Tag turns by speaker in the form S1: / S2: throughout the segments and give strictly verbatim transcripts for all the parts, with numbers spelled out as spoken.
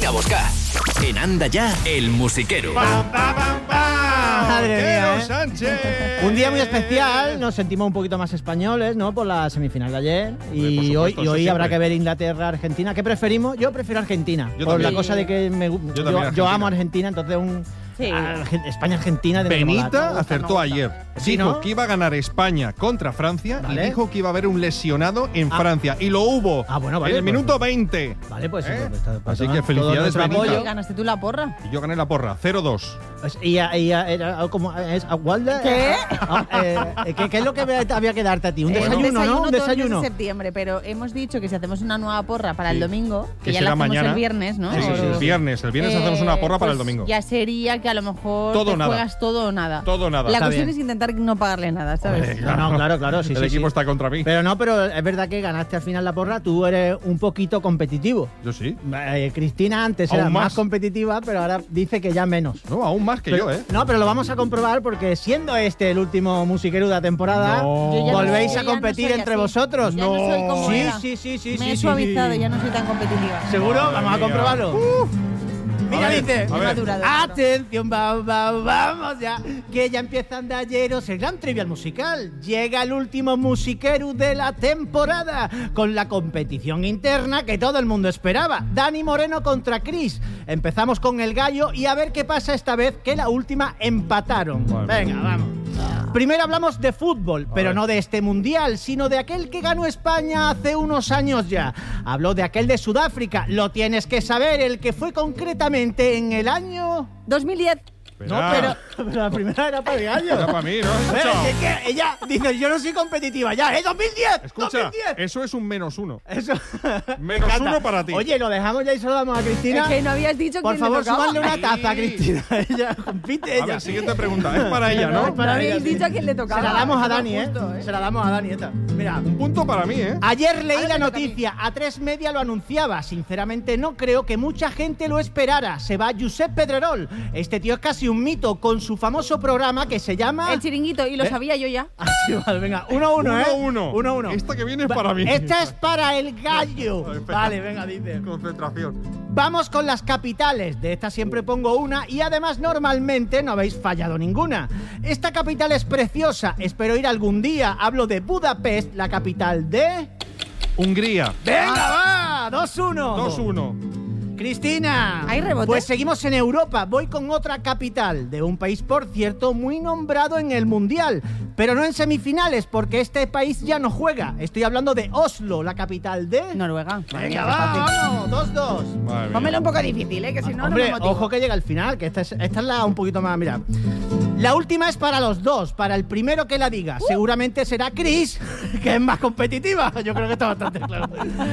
S1: a buscar. En Anda Ya, el musiquero.
S2: ¡Pam, pam, pam, pam!
S3: Madre mía, ¿eh?
S2: Sánchez.
S3: Un día muy especial, nos sentimos un poquito más españoles, ¿no? Por la semifinal de ayer. Y
S2: supuesto,
S3: hoy, y
S2: eso
S3: hoy habrá
S2: siempre.
S3: que ver Inglaterra-Argentina. ¿Qué preferimos? Yo prefiero Argentina.
S2: Yo
S3: por
S2: también.
S3: la cosa de que me, yo,
S2: también,
S3: yo,
S2: Argentina.
S3: amo a Argentina, entonces un
S4: Sí.
S3: Argen- España-Argentina de
S2: Benita acertó ayer.
S3: Sí,
S2: Dijo
S3: ¿no?
S2: que iba a ganar España contra Francia
S3: Vale.
S2: y dijo que iba a haber un lesionado en
S3: Ah.
S2: Francia. Y lo hubo.
S3: Ah, bueno, vale,
S2: en el
S3: pues-
S2: minuto veinte.
S3: Vale, pues,
S2: ¿Eh?
S3: pues, pues, pues,
S2: Así
S3: todo-
S2: que
S3: todo
S2: felicidades,
S3: nuestro
S2: Benita.
S3: apoyo.
S4: ¿Ganaste tú la porra?
S2: Y yo gané la porra, cero dos.
S3: Pues, y, y, era como es Walda.
S4: ¿Qué?
S3: Ah, eh, ¿qué, qué es lo que había que darte a ti? Un
S4: Eh,
S3: desayuno, ¿no? Un
S4: todos los días
S3: desayuno.
S4: de septiembre, pero hemos dicho que si hacemos una nueva porra para
S2: Sí.
S4: el domingo, que,
S2: Que
S4: ya
S2: será
S4: la hacemos
S2: mañana.
S4: el viernes, ¿no?
S2: Sí, sí, sí,
S4: O-
S2: el viernes. El viernes hacemos una porra para el
S4: pues
S2: domingo.
S4: Ya sería que a lo mejor
S2: Todo
S4: te
S2: nada.
S4: juegas todo o nada.
S2: Todo o nada.
S4: La
S3: Está
S4: cuestión
S3: bien.
S4: es intentar no pagarle nada, ¿sabes?
S3: No, no, claro, claro, sí,
S2: el
S3: sí,
S2: equipo
S3: sí.
S2: está contra mí.
S3: Pero no, pero es verdad que ganaste al final la porra. Tú eres un poquito competitivo.
S2: Yo sí.
S3: Eh, Cristina antes
S2: Aún
S3: era más.
S2: más.
S3: competitiva, pero ahora dice que ya menos.
S2: No, aún más que
S3: Pero-
S2: yo, ¿eh?
S3: No, pero lo vamos a comprobar porque siendo este el último musiquero de la temporada,
S2: No.
S4: Yo ya no-
S3: volvéis
S4: yo
S3: a
S4: ya no
S3: competir
S4: soy
S3: entre
S4: así.
S3: vosotros.
S4: Ya no soy como
S3: sí,
S4: era.
S3: sí, sí, sí,
S4: Me
S3: sí,
S4: he
S3: sí,
S4: suavizado,
S3: sí.
S4: ya no soy tan competitiva.
S3: ¿Seguro?
S2: Madre
S3: Vamos a
S2: mía.
S3: comprobarlo. Uf. Mira,
S2: A ver,
S3: dice.
S2: a
S4: He
S2: ver.
S4: madurado, claro.
S3: Atención, va, va, vamos ya, que ya empiezan de ayeros el gran trivial musical. Llega el último musiquero de la temporada, con la competición interna que todo el mundo esperaba. Dani Moreno contra Chris. Empezamos con el gallo y a ver qué pasa esta vez, que la última empataron.
S2: Madre
S3: Venga, vamos. Primero hablamos de fútbol, pero
S2: ver.
S3: no de este mundial, sino de aquel que ganó España hace unos años ya. Habló de aquel de Sudáfrica, lo tienes que saber, el que fue concretamente en el año...
S4: dos mil diez.
S3: No, pero, pero la primera era para el gallo.
S2: Era para mí, ¿no?
S3: Eh,
S2: Escucha,
S3: es que ella dice, yo no soy competitiva ya, ¿eh? ¡dos mil diez!
S2: escucha,
S3: ¡dos mil diez!
S2: eso es un menos uno.
S3: Eso. Me
S2: Menos
S3: encanta.
S2: uno para ti.
S3: Oye, lo dejamos ya y se lo damos a Cristina.
S4: Es que no habías dicho
S3: Por
S4: quién le
S3: favor,
S4: tocaba.
S3: sumadle una taza a
S2: Ahí.
S3: Cristina. Ella compite
S2: A
S3: ella.
S2: ver, siguiente pregunta. Es para ella,
S3: No,
S2: ¿no?
S3: es para
S4: No habéis
S3: ella, sí.
S4: dicho a quién le tocaba.
S3: Se la damos a
S4: Eso no
S3: Dani,
S4: es
S3: ¿eh?
S4: justo, ¿eh?
S3: Se la damos a Dani esta. Mira.
S2: Un punto para mí, ¿eh?
S3: Ayer leí
S4: Ahora
S3: la
S4: me toca a mí.
S3: noticia, a tres media lo anunciaba. Sinceramente no creo que mucha gente lo esperara. Se va Josep Pedrerol. Este tío es casi un mito con su famoso programa que se llama...
S4: El chiringuito, y lo
S3: ¿Eh?
S4: sabía yo ya.
S3: Ah, sí, vale, venga, uno a uno, ¿eh?
S2: Uno, uno.
S3: Uno a uno.
S2: Esta que viene es
S3: Va-
S2: para mí.
S3: Esta es para el gallo.
S2: Espera.
S3: Vale, venga, dice.
S2: Concentración.
S3: Vamos con las capitales. De esta siempre pongo una y además normalmente no habéis fallado ninguna. Esta capital es preciosa. Espero ir algún día. Hablo de Budapest, la capital de...
S2: Hungría.
S3: ¡Venga, va! dos uno.
S2: dos uno.
S3: Cristina.
S4: ¿Hay rebote?
S3: Pues seguimos en Europa. Voy con otra capital de un país, por cierto, muy nombrado en el Mundial. Pero no en semifinales, porque este país ya no juega. Estoy hablando de Oslo, la capital de...
S4: Noruega.
S3: Venga, va, vamos. dos dos.
S2: Madre mía.
S4: Pónmelo un poco difícil, ¿eh? Que si no,
S3: Hombre,
S4: no me motivo.
S3: ojo que llega al final, que esta es, esta es la un poquito más, mira. La última es para los dos, para el primero que la diga. Seguramente será Chris, que es más competitiva. Yo creo que está bastante claro.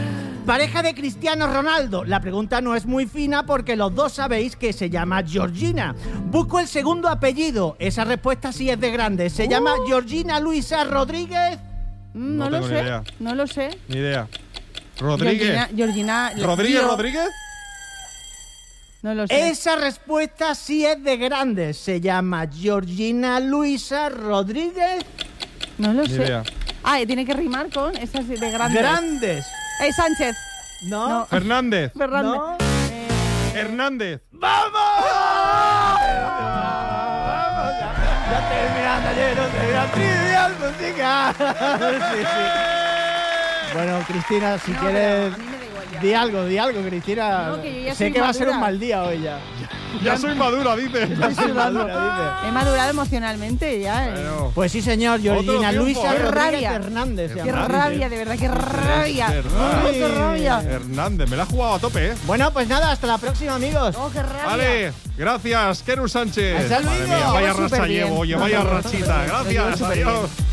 S3: Pareja de Cristiano Ronaldo. La pregunta no es muy fina porque los dos sabéis que se llama Georgina. Busco el segundo apellido. Esa respuesta sí es de grande. Se llama Georgina Luisa Rodríguez.
S4: Mm,
S2: No
S4: No, lo
S2: tengo ni
S4: sé.
S2: idea.
S4: No lo sé.
S2: Ni idea. Rodríguez.
S4: Georgina. Georgina
S2: ¿Rodríguez
S4: Gio-
S2: Rodríguez?
S4: No lo sé.
S3: Esa respuesta sí es de grande. Se llama Georgina Luisa Rodríguez.
S4: No lo
S2: Ni
S4: sé.
S2: idea.
S4: Ah, y tiene que rimar con esas de grandes.
S3: Grandes.
S4: Eh, Sánchez.
S3: ¿No?
S4: No.
S2: Fernández.
S4: Fernández.
S3: ¿No?
S4: Eh,
S2: Hernández.
S3: ¡Vamos! ¡Vamos! Ya, ya terminando ayer, no termina trivial musical. Sí, sí. Bueno, Cristina, si
S4: no,
S3: quieres,
S4: pero a mí me da igual ya.
S3: di algo, di algo, Cristina.
S4: No, que yo ya
S3: sé
S4: soy
S3: que va a ser un
S4: madura.
S3: mal día hoy ya.
S2: Ya soy madura, dice.
S3: Estoy sudando, dice.
S4: He madurado emocionalmente ya. eh.
S2: Bueno.
S3: Pues sí, señor, Georgina
S2: triunfo,
S3: Luisa
S2: ¿eh?
S4: Qué
S3: Rodríguez
S4: rabia.
S3: Hernández. se
S4: Qué
S3: llama.
S4: rabia, de verdad, qué rabia.
S2: verdad.
S4: Ay, qué rabia.
S2: Hernández, me la ha jugado a tope, ¿eh?
S3: Bueno, pues nada, hasta la próxima, amigos.
S4: Oh, qué rabia.
S2: Vale, gracias, Keru Sánchez.
S3: Hasta
S2: Madre
S3: luego.
S2: mía, vaya
S4: Súper
S2: racha
S4: bien.
S2: llevo, oye, vaya rachita.
S3: Lo llevo
S2: Gracias,
S3: súper bien.
S2: adiós.